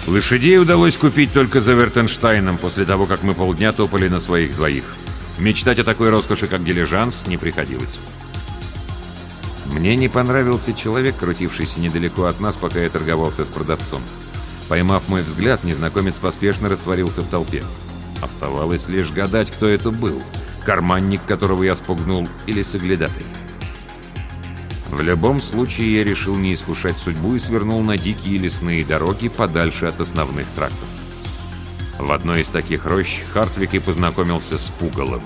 Лошадей удалось купить только за Вертенштайном, после того, как мы полдня топали на своих двоих. Мечтать о такой роскоши, как дилижанс, не приходилось. Мне не понравился человек, крутившийся недалеко от нас, пока я торговался с продавцом. Поймав мой взгляд, незнакомец поспешно растворился в толпе. Оставалось лишь гадать, кто это был. Карманник, которого я спугнул, или соглядатай. В любом случае, я решил не искушать судьбу и свернул на дикие лесные дороги подальше от основных трактов. В одной из таких рощ Хартвик и познакомился с пугалом.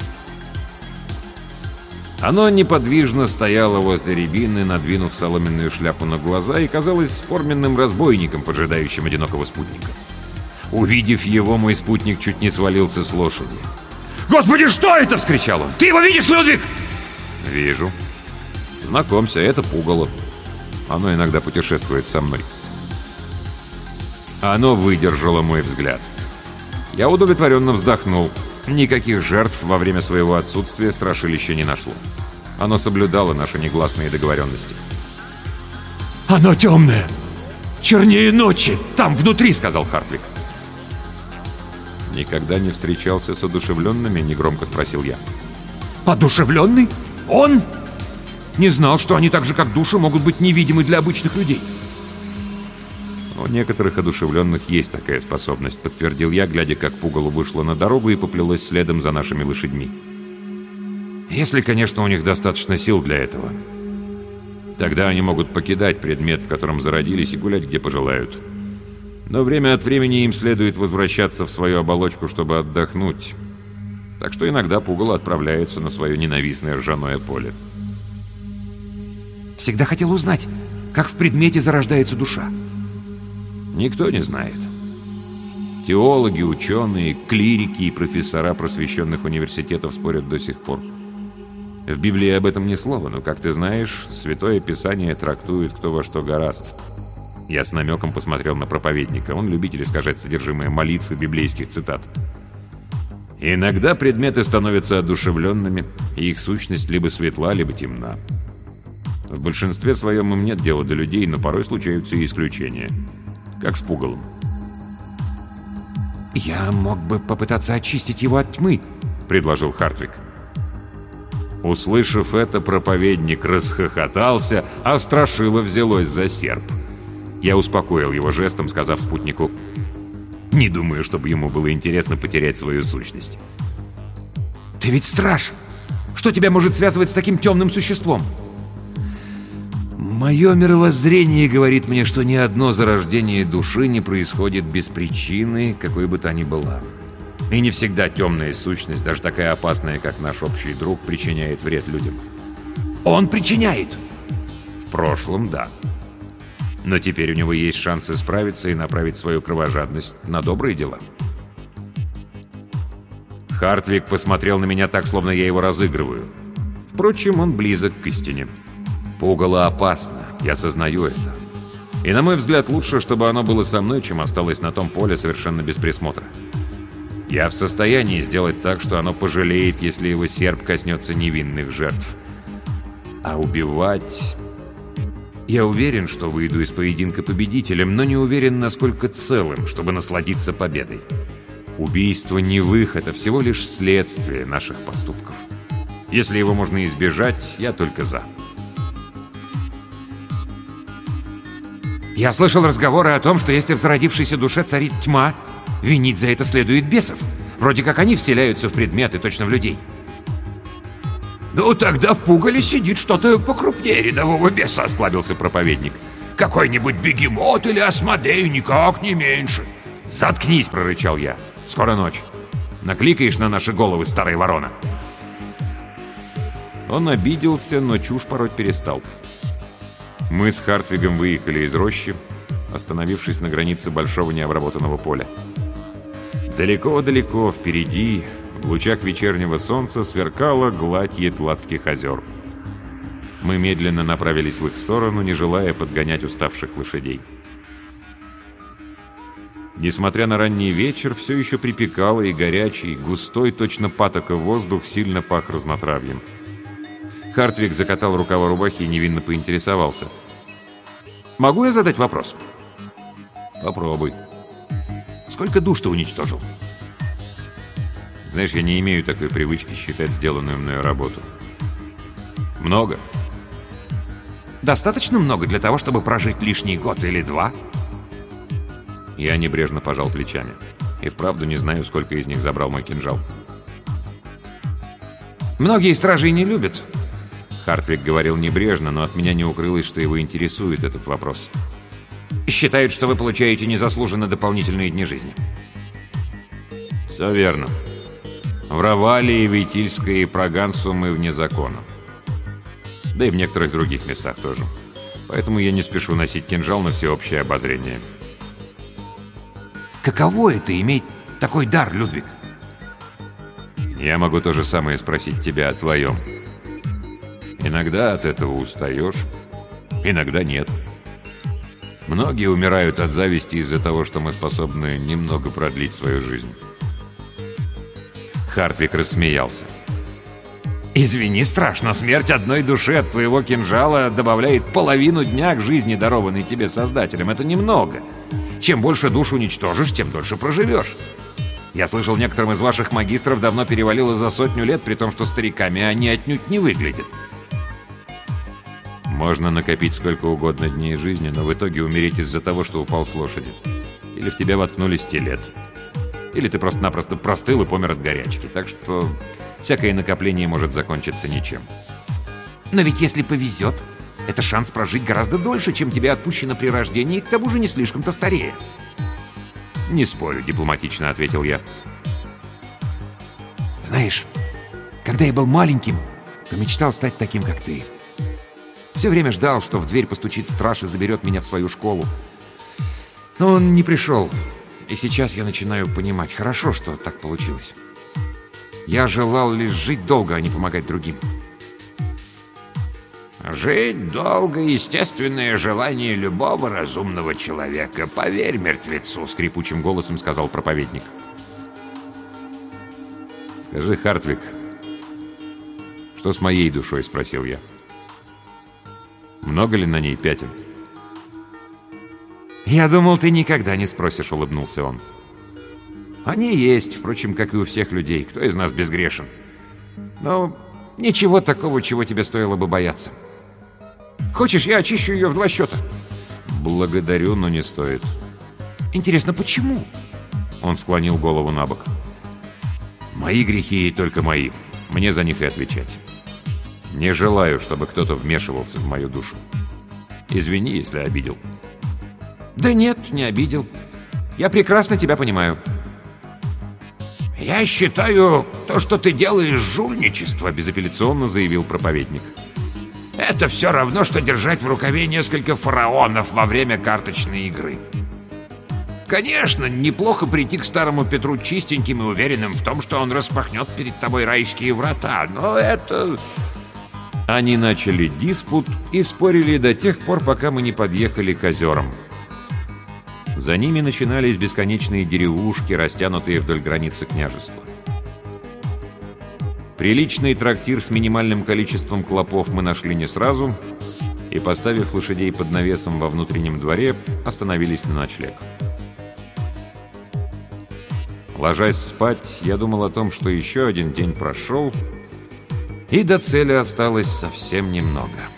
Оно неподвижно стояло возле рябины, надвинув соломенную шляпу на глаза, и казалось форменным разбойником, поджидающим одинокого спутника. Увидев его, мой спутник чуть не свалился с лошади. «Господи, что это?» — вскричал он. «Ты его видишь, Людвиг?» «Вижу. Знакомься, это пугало. Оно иногда путешествует со мной». Оно выдержало мой взгляд. Я удовлетворенно вздохнул. Никаких жертв во время своего отсутствия страшилище не нашло. Оно соблюдало наши негласные договоренности. «Оно темное! Чернее ночи! Там, внутри!» — сказал Хартвик. «Никогда не встречался с одушевленными?» — негромко спросил я. «Одушевленный? Он? Не знал, что они так же, как души, могут быть невидимы для обычных людей». «У некоторых одушевленных есть такая способность», — подтвердил я, глядя, как пугало вышло на дорогу и поплелось следом за нашими лошадьми. «Если, конечно, у них достаточно сил для этого. Тогда они могут покидать предмет, в котором зародились, и гулять, где пожелают. Но время от времени им следует возвращаться в свою оболочку, чтобы отдохнуть. Так что иногда пугало отправляется на свое ненавистное ржаное поле». «Всегда хотел узнать, как в предмете зарождается душа». Никто не знает. Теологи, ученые, клирики и профессора просвещенных университетов спорят до сих пор. В Библии об этом ни слова, но, как ты знаешь, Святое Писание трактует кто во что горазд. Я с намеком посмотрел на проповедника. Он любитель искажать содержимое молитв и библейских цитат. Иногда предметы становятся одушевленными, и их сущность либо светла, либо темна. В большинстве своем им нет дела до людей, но порой случаются и исключения. Как с пугалом. «Я мог бы попытаться очистить его от тьмы», — предложил Хартвик. Услышав это, проповедник расхохотался, а страшило взялось за серп. Я успокоил его жестом, сказав спутнику: «Не думаю, чтобы ему было интересно потерять свою сущность». «Ты ведь страж! Что тебя может связывать с таким темным существом?» Мое мировоззрение говорит мне, что ни одно зарождение души не происходит без причины, какой бы та ни была. И не всегда темная сущность, даже такая опасная, как наш общий друг, причиняет вред людям. Он причиняет? В прошлом, да. Но теперь у него есть шанс исправиться и направить свою кровожадность на добрые дела. Хартвик посмотрел на меня так, словно я его разыгрываю. Впрочем, он близок к истине. Пугало опасно, я сознаю это. И, на мой взгляд, лучше, чтобы оно было со мной, чем осталось на том поле совершенно без присмотра. Я в состоянии сделать так, что оно пожалеет, если его серп коснется невинных жертв. А убивать... Я уверен, что выйду из поединка победителем, но не уверен, насколько целым, чтобы насладиться победой. Убийство не выход, а всего лишь следствие наших поступков. Если его можно избежать, я только за. Я слышал разговоры о том, что если в зародившейся душе царит тьма, винить за это следует бесов. Вроде как они вселяются в предметы, точно в людей. «Ну, тогда в пугале сидит что-то покрупнее рядового беса», — осклабился проповедник. «Какой-нибудь бегемот или Асмодей, никак не меньше». «Заткнись!» — прорычал я. «Скоро ночь. Накликаешь на наши головы, старая ворона!» Он обиделся, но чушь пороть перестал. Мы с Хартвигом выехали из рощи, остановившись на границе большого необработанного поля. Далеко-далеко впереди, в лучах вечернего солнца, сверкала гладь Етлатских озер. Мы медленно направились в их сторону, не желая подгонять уставших лошадей. Несмотря на ранний вечер, все еще припекало, и горячий, густой, точно патока воздух сильно пах разнотравьем. Хартвиг закатал рукава рубахи и невинно поинтересовался: «Могу я задать вопрос?» «Попробуй». Сколько душ ты уничтожил?» Знаешь, я не имею такой привычки считать сделанную мною работу. Много. Достаточно много для того, чтобы прожить лишний год или два? Я небрежно пожал плечами. И вправду не знаю, сколько из них забрал мой кинжал. Многие стражей не любят. Хартвик говорил небрежно, но от меня не укрылось, что его интересует этот вопрос. Считают, что вы получаете незаслуженно дополнительные дни жизни. Все верно. В Равалии, Вейтильской и Прогансу мы вне закона. Да и в некоторых других местах тоже. Поэтому я не спешу носить кинжал на всеобщее обозрение. Каково это иметь такой дар, Людвиг? Я могу то же самое спросить тебя о твоем. Иногда от этого устаешь, иногда нет. Многие умирают от зависти из-за того, что мы способны немного продлить свою жизнь. Хартвик рассмеялся. Извини, страшно, смерть одной души от твоего кинжала добавляет половину дня к жизни, дарованной тебе Создателем. Это немного. Чем больше душ уничтожишь, тем дольше проживешь. Я слышал, некоторым из ваших магистров давно перевалило за 100 лет, при том, что стариками они отнюдь не выглядят. Можно накопить сколько угодно дней жизни, но в итоге умереть из-за того, что упал с лошади. Или в тебя воткнули стилет. Или ты просто-напросто простыл и помер от горячки. Так что всякое накопление может закончиться ничем. Но ведь если повезет, это шанс прожить гораздо дольше, чем тебе отпущено при рождении, и к тому же не слишком-то старее. «Не спорю», — дипломатично ответил я. Знаешь, когда я был маленьким, то мечтал стать таким, как ты. Все время ждал, что в дверь постучит страж и заберет меня в свою школу. Но он не пришел. И сейчас я начинаю понимать, хорошо, что так получилось. Я желал лишь жить долго, а не помогать другим. Жить долго — естественное желание любого разумного человека. Поверь мертвецу, — скрипучим голосом сказал проповедник. «Скажи, Хартвик, что с моей душой?» — спросил я. «Много ли на ней пятен?» «Я думал, ты никогда не спросишь», — улыбнулся он. «Они есть, впрочем, как и у всех людей. Кто из нас безгрешен?» «Но ничего такого, чего тебе стоило бы бояться. Хочешь, я очищу ее в 2 счета?» «Благодарю, но не стоит». «Интересно, почему?» Он склонил голову на бок. «Мои грехи только мои. Мне за них и отвечать. Не желаю, чтобы кто-то вмешивался в мою душу. Извини, если обидел». «Да нет, не обидел. Я прекрасно тебя понимаю». «Я считаю, то, что ты делаешь, жульничество», — безапелляционно заявил проповедник. «Это все равно, что держать в рукаве несколько фараонов во время карточной игры. Конечно, неплохо прийти к старому Петру чистеньким и уверенным в том, что он распахнет перед тобой райские врата, но это...» Они начали диспут и спорили до тех пор, пока мы не подъехали к озерам. За ними начинались бесконечные деревушки, растянутые вдоль границы княжества. Приличный трактир с минимальным количеством клопов мы нашли не сразу, и, поставив лошадей под навесом во внутреннем дворе, остановились на ночлег. Ложась спать, я думал о том, что еще один день прошел, и до цели осталось совсем немного.